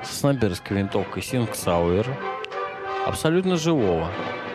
снайперской винтовкой Sig Sauer, абсолютно живого,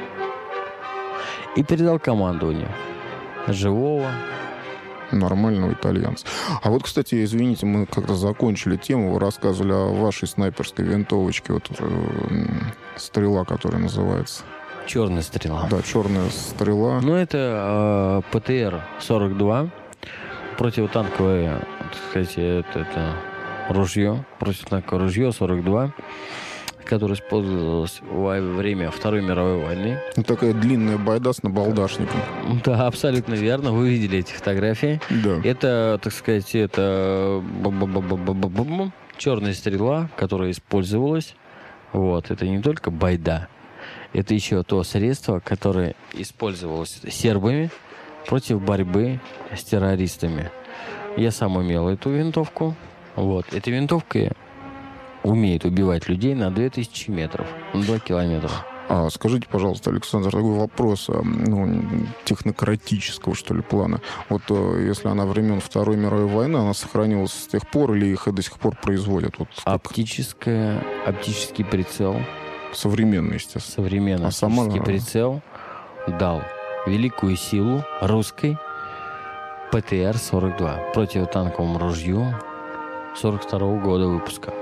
и передал командованию живого, нормального итальянца. А вот, кстати, извините, мы как-то закончили тему. Вы рассказывали о вашей снайперской винтовочке. Вот стрела, которая называется. Черная стрела. Да, черная стрела. Ну, это ПТР-42. Противотанковое, так сказать, это ружье. Противотанковое ружье 42, которое использовалось во время Второй мировой войны. Ну, такая длинная байда с набалдашником. Да, абсолютно верно. Вы видели эти фотографии. Да. Это, так сказать, это черная стрела, которая использовалась. Вот. Это не только байда. Это еще то средство, которое использовалось сербами против борьбы с террористами. Я сам имел эту винтовку. Вот. Эта винтовка умеет убивать людей на 2000 метров, на 2 километра. Скажите, пожалуйста, Александр, такой вопрос технократического, что ли, плана. Вот если она времен Второй мировой войны, она сохранилась с тех пор или их до сих пор производят? Вот Оптический прицел. Современный, естественно. Современный оптический прицел дал великую силу русской ПТР-42, противотанковому ружью 42-го года выпуска.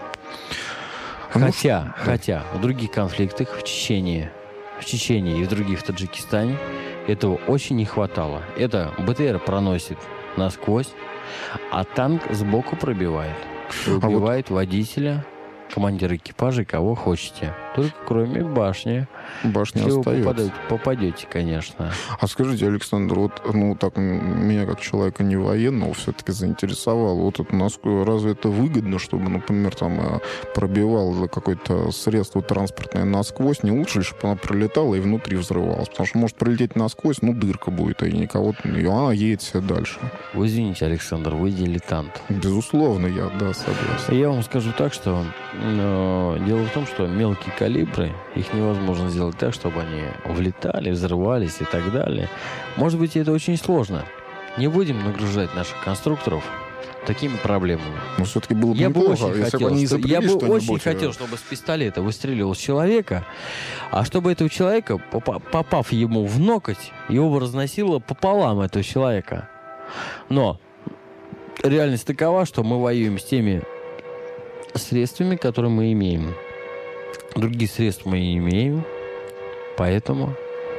Хотя в других конфликтах, в Чечении и в других, в Таджикистане, этого очень не хватало. Это БТР проносит насквозь, а танк сбоку пробивает. И убивает водителя, командира экипажа, кого хотите. Только кроме башни. Башня если остается. Вы попадете, конечно. А скажите, Александр, вот, так меня как человека не военного все-таки заинтересовало. Вот это, разве это выгодно, чтобы, например, там пробивал какое-то средство транспортное насквозь? Не лучше ли, чтобы она пролетала и внутри взрывалась? Потому что может пролететь насквозь, дырка будет, и никого, и она едет себе дальше. Вы извините, Александр, вы дилетант. Безусловно, я, согласен. Я вам скажу так, что дело в том, что мелкие калибры, их невозможно сделать так, чтобы они влетали, взрывались и так далее. Может быть, это очень сложно. Не будем нагружать наших конструкторов такими проблемами. Но все-таки было бы неплохо, если бы они изобрели что-нибудь. Я бы очень хотел, чтобы с пистолета выстреливал человека, а чтобы этого человека, попав ему в ноготь, его бы разносило пополам этого человека. Но реальность такова, что мы воюем с теми средствами, которые мы имеем. Других средств мы не имеем, поэтому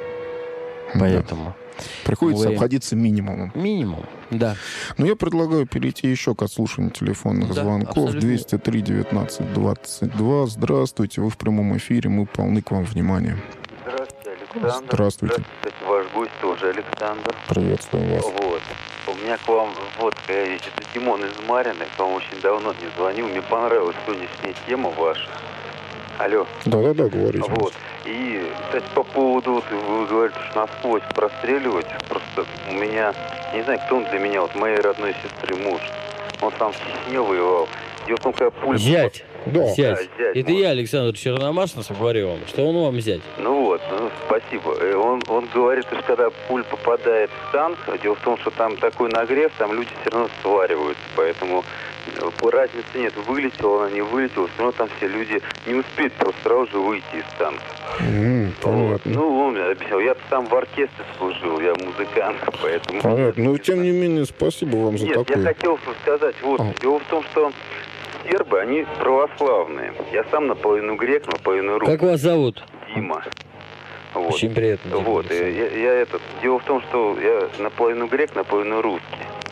приходится обходиться минимумом. Минимум, да. Но я предлагаю перейти еще к отслушиванию телефонных звонков. Абсолютно. 203 19 22. Здравствуйте, вы в прямом эфире, мы полны к вам внимания. Здравствуйте, Александр. Здравствуйте. Кстати, ваш гость тоже, Александр. Приветствуем вас. Вот. У меня к вам какая вещь. Это Димон из Марьино. К вам очень давно не звонил. Мне понравилась сегодняшняя тема ваша. Алло. Да, говорите. Вот. И, кстати, по поводу, вы говорите, что насквозь простреливать, просто у меня, не знаю, кто он для меня, вот моей родной сестры муж. Он сам в Чечне воевал. Дело в том, когда пуля... Зять. Да. Зять. Это я, Александр Черномашинцев, говорю вам, что он вам зять. Спасибо. Он говорит, что когда пуль попадает в танк, дело в том, что там такой нагрев, там люди все равно свариваются, поэтому разницы нет, вылетела она, не вылетела, все равно там все люди не успеют просто сразу же выйти из танка. Понятно. Он мне объяснял, я сам в оркестре служил, я музыкант, поэтому... Понятно. Но тем не менее, спасибо вам за такое. Я хотел сказать, дело в том, что сербы, они православные. Я сам наполовину грек, наполовину русский. Как вас зовут? Дима. Очень приятно. Дима. Дело в том, что я наполовину грек, наполовину русский.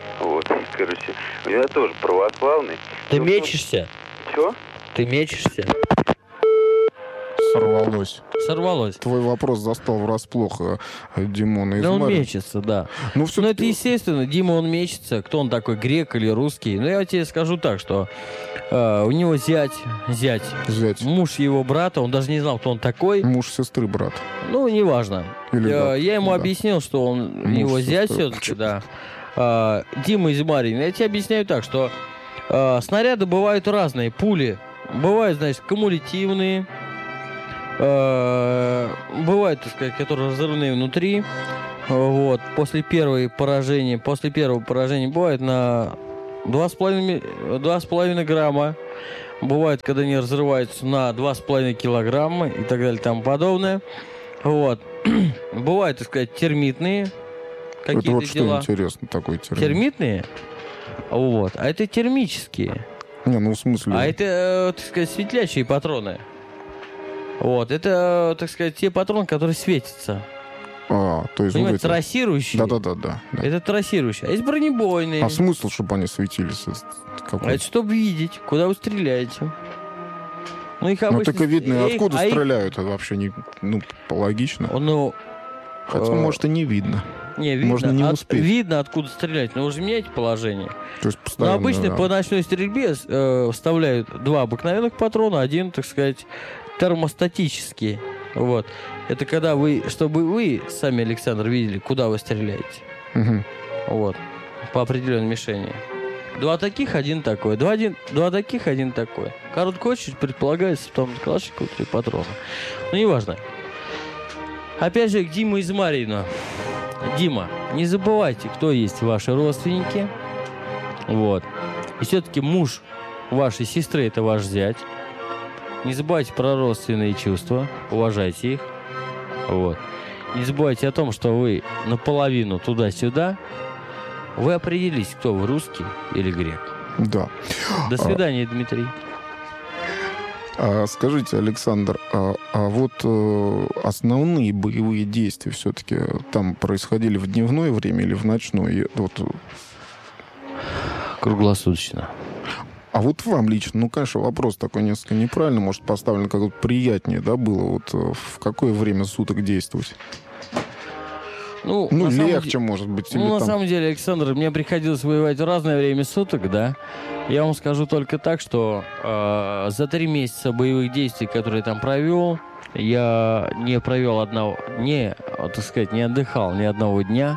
Я тоже православный. Ты мечешься? Что? Ты мечешься? Сорвалось. Твой вопрос застал врасплох Димона из Да, он Марьино. мечется, да. Но это естественно. Дима, он мечется. Кто он такой, грек или русский? Я тебе скажу так, что у него зять. Муж его брата, он даже не знал, кто он такой. Муж сестры брат. Неважно. Я ему объяснил, что он муж его зять сестры. все-таки, да. Дима из Марьино. Я тебе объясняю так, что снаряды бывают разные, пули. Бывают, кумулятивные. Бывают, которые разрывные внутри. После первого поражения бывает на 2,5 грамма. Бывает, когда они разрываются на 2,5 килограмма и так далее и тому подобное. Вот. Бывают, так сказать, термитные какие-то это вот дела. что интересно, такой термит? Термитные? Вот. А это термические. Не, ну в смысле... А это, так сказать, светлящие патроны. Вот. Это, так сказать, те патроны, которые светятся. то есть... Понимаете, вот эти... трассирующие. Да. Это трассирующие. А есть бронебойные. А смысл, чтобы они светились? А это чтобы видеть, куда вы стреляете. Ну, их обычно... так и видно, откуда их... стреляют. Это вообще не... логично. Ну... Хотя, может, и не видно. Не, видно. Можно не успеть. Видно, откуда стрелять, но вы же меняете положение. То есть постоянно... Но обычно по ночной стрельбе вставляют 2 обыкновенных патрона, один, так сказать, термостатический. Вот. Это когда чтобы вы сами, Александр, видели, куда вы стреляете. Угу. Вот. По определенной мишени. 2 таких, 1 такой. 2 таких, 1 такой. Короткая очередь предполагается, потом калашников 3 патрона. Ну, неважно. Опять же, к Диме из Марьино. Дима, не забывайте, кто есть ваши родственники. Вот. И все-таки муж вашей сестры — это ваш зять. Не забывайте про родственные чувства. Уважайте их. Вот. Не забывайте о том, что вы наполовину туда-сюда. Вы определитесь, кто вы, русский или грек. Да. До свидания, Дмитрий. Скажите, Александр, вот основные боевые действия все-таки там происходили в дневное время или в ночное? Вот. Круглосуточно. А вот вам лично, конечно, вопрос такой несколько неправильно, может, поставлен как вот приятнее, да, было вот в какое время суток действовать? Ну легче, может быть. На самом деле, Александр, мне приходилось воевать в разное время суток, да. Я вам скажу только так, что за 3 месяца боевых действий, которые я там провел, я не провел не отдыхал ни одного дня,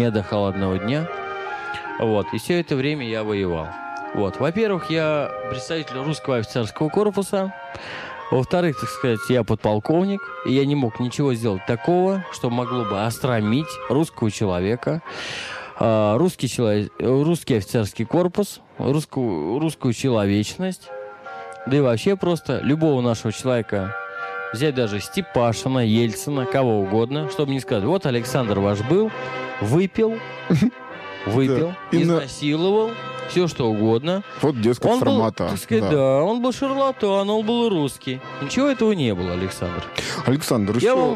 Вот. И все это время я воевал. Вот. Во-первых, я представитель русского офицерского корпуса. Во-вторых, так сказать, я подполковник, и я не мог ничего сделать такого, что могло бы остромить русского человека, русский офицерский корпус, русскую человечность, да и вообще просто любого нашего человека, взять даже Степашина, Ельцина, кого угодно, чтобы не сказать, вот Александр ваш был, выпил, изнасиловал, все что угодно. Вот, дескать, формата. Он был шарлатан, он был русский. Ничего этого не было, Александр. Александр, еще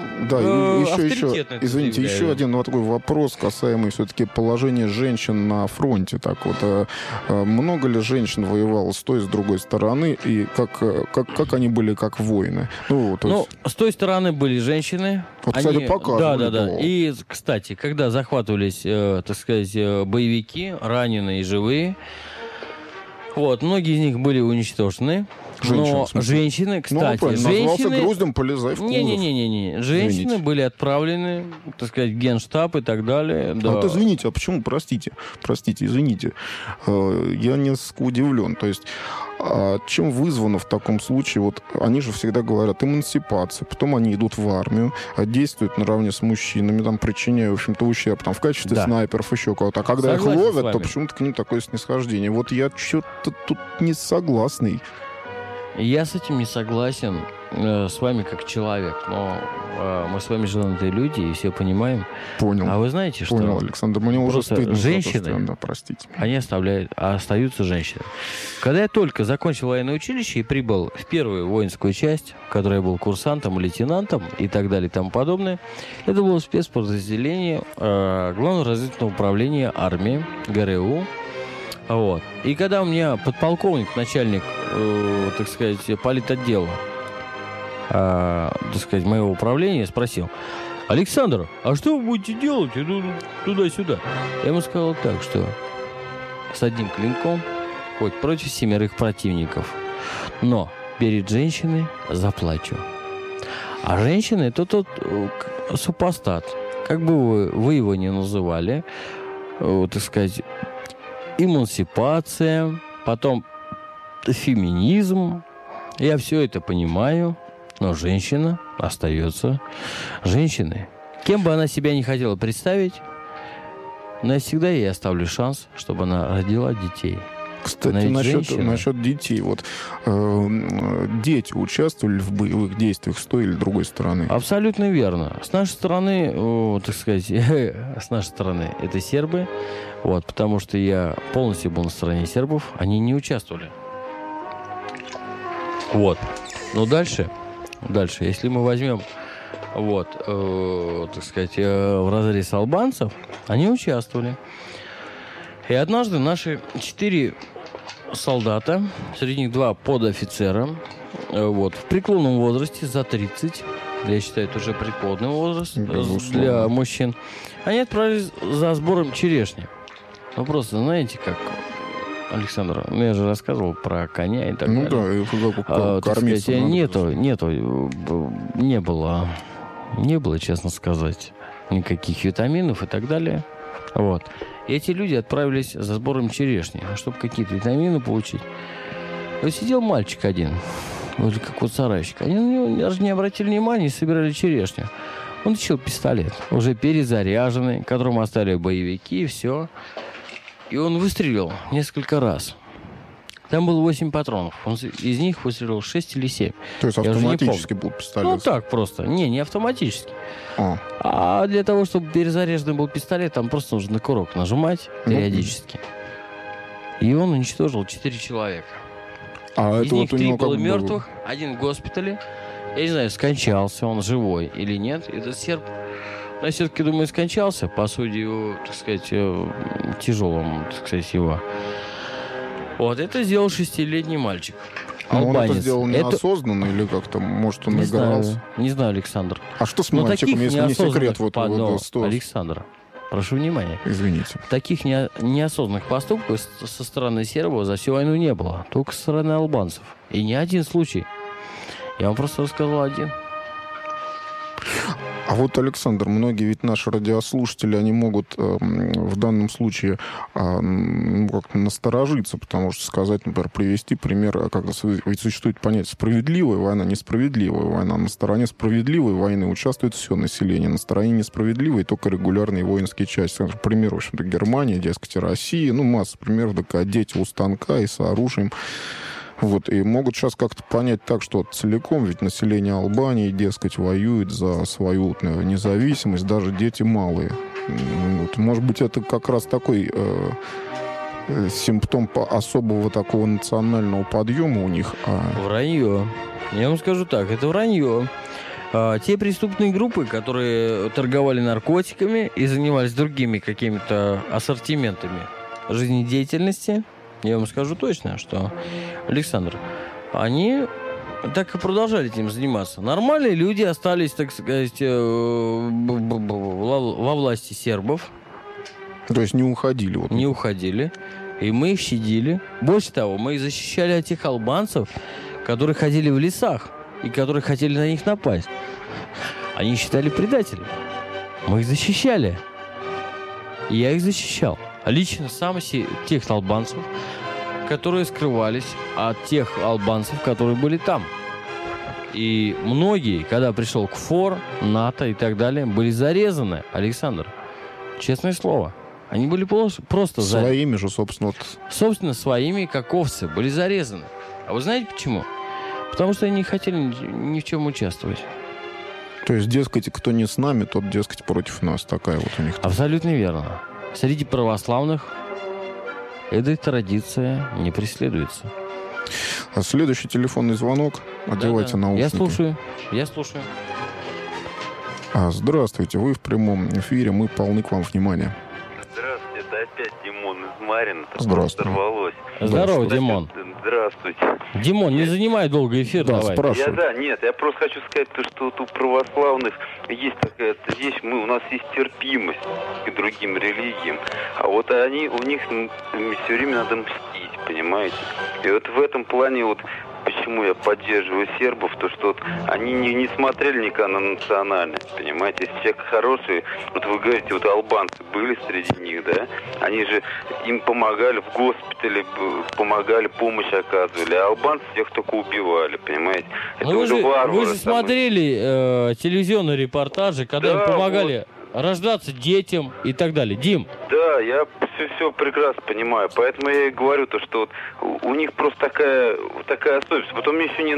один вот такой вопрос, касаемый все-таки положения женщин на фронте. Так вот, много ли женщин воевало с той и с другой стороны, и как они были как воины? С той стороны были женщины. Вот, кстати, показывали. Да. И, кстати, когда захватывались, так сказать, боевики, раненые и живые, вот, многие из них были уничтожены. Но женщины, кстати, назвался груздем, полезай в кузов. Не. Женщины были отправлены, так сказать, в Генштаб и так далее. Да. Вот извините, а почему? Простите, извините. Я несколько удивлен. То есть, чем вызвано в таком случае? Вот они же всегда говорят эмансипация, потом они идут в армию, действуют наравне с мужчинами, там причиняя, в общем-то, ущерб, там в качестве снайперов, еще кого-то. А когда их ловят, то почему-то к ним такое снисхождение. Вот я что-то тут не согласный. Я с этим не согласен, с вами как человек, но мы с вами женатые люди и все понимаем. Понял. А вы знаете, что... Понял, Александр, мне уже стыдно. Женщины, простите. Они остаются женщинами. Когда я только закончил военное училище и прибыл в первую воинскую часть, в которой я был курсантом, лейтенантом и так далее и тому подобное, это было спецподразделение Главного разведывательного управления армии, ГРУ. Вот. И когда у меня подполковник, начальник, так сказать, политотдела, так сказать, моего управления, спросил: Александр, а что вы будете делать туда-сюда? Я ему сказал так, что с одним клинком хоть против 7 противников, но перед женщиной заплачу. А женщина — это тот супостат, как бы вы его ни называли, так сказать, эмансипация, потом феминизм. Я все это понимаю, но женщина остается женщиной. Кем бы она себя не хотела представить, но я всегда ей оставлю шанс, чтобы она родила детей. Кстати, насчет детей. Вот, дети участвовали в боевых действиях с той или другой стороны? Абсолютно верно. С нашей стороны, так сказать, с нашей стороны это сербы, вот, потому что я полностью был на стороне сербов, они не участвовали. Вот. Но дальше, если мы возьмем, вот, так сказать, в разрезе албанцев, они участвовали. И однажды наши 4 солдата, среди них 2 подофицера, вот, в преклонном возрасте, за 30, я считаю, это уже преклонный возраст для мужчин, они отправились за сбором черешни. Ну, просто, знаете, как, Александр, я же рассказывал про коня и так далее. Ну да, кормиться не было, честно сказать, никаких витаминов и так далее. Вот. И эти люди отправились за сбором черешни, чтобы какие-то витамины получить. И сидел мальчик один, вроде как вот сарайщик. Они на него даже не обратили внимания и собирали черешню. Он тащил пистолет, уже перезаряженный, которому оставили боевики, и все. И он выстрелил несколько раз. Там было 8 патронов. Он из них выстрелил 6 или 7. То есть автоматически был пистолет? Ну так просто. Не автоматически. А для того, чтобы перезаряженный был пистолет, там просто нужно на курок нажимать периодически. И он уничтожил 4 человека. Из них 3 было мертвых, 1 в госпитале. Я не знаю, скончался он живой или нет. Этот серб, но я все-таки думаю, скончался. По сути, его, так сказать, тяжелым, так сказать, его. Вот, это сделал 6-летний мальчик. Он это сделал неосознанно или как-то, может, он игрался? Не знаю, Александр. А что с мальчиком, если не секрет? Александр, прошу внимания. Извините. Таких неосознанных поступков со стороны сербов за всю войну не было. Только со стороны албанцев. И ни один случай. Я вам просто рассказал один. А вот, Александр, многие ведь наши радиослушатели, они могут в данном случае как-то насторожиться, потому что сказать, например, привести пример, как ведь существует понятие справедливая война, несправедливая война. На стороне справедливой войны участвует все население, на стороне несправедливой только регулярные воинские части. Например, в общем-то, Германия, дескать, Россия, масса примеров, такая, дети у станка и с оружием. Вот, и могут сейчас как-то понять так, что целиком ведь население Албании, дескать, воюет за свою независимость, даже дети малые. Вот, может быть, это как раз такой симптом особого такого национального подъема у них. Вранье. Я вам скажу так, это вранье. Те преступные группы, которые торговали наркотиками и занимались другими какими-то ассортиментами жизнедеятельности, я вам скажу точно, что, Александр, они так и продолжали этим заниматься. Нормальные люди остались, так сказать, во власти сербов. То есть не уходили? Вот. Не уходили. И мы их щадили. Больше того, мы их защищали от тех албанцев, которые ходили в лесах и которые хотели на них напасть. Они считали предателями. Мы их защищали. И я их защищал. Лично сам тех албанцев, которые скрывались от тех албанцев, которые были там. И многие, когда пришел КФОР, НАТО и так далее, были зарезаны, Александр. Честное слово. Они были просто своими же, собственно. Собственно, своими, как овцы, были зарезаны. А вы знаете почему? Потому что они не хотели ни в чем участвовать. То есть, дескать, кто не с нами, тот, дескать, против нас. Такая вот у них. Абсолютно верно. Среди православных эта традиция не преследуется. А следующий телефонный звонок. Одевайте наушники. Я слушаю. Здравствуйте, вы в прямом эфире, мы полны к вам внимания. Здравствуйте, это опять Димон из Марина. Здравствуйте. Сорвалось. Здорово, Димон. Здравствуйте. Димон, не занимай долго эфир, давай. Спрашивай. Я просто хочу сказать, что вот у православных есть такая вещь, у нас есть терпимость к другим религиям, а вот у них все время надо мстить, понимаете? И вот в этом плане вот почему я поддерживаю сербов, то что вот они не смотрели никогда на национальность, понимаете? Если человек хороший, вот вы говорите, вот албанцы были среди них, да? Они же им помогали в госпитале, помогали, помощь оказывали, а албанцы всех только убивали, понимаете? Это вы же смотрели телевизионные репортажи, когда им помогали... Вот. рождаться детям и так далее. Дим. Да, я все прекрасно понимаю. Поэтому я и говорю, то, что вот у них просто такая особенность. Потом мне еще не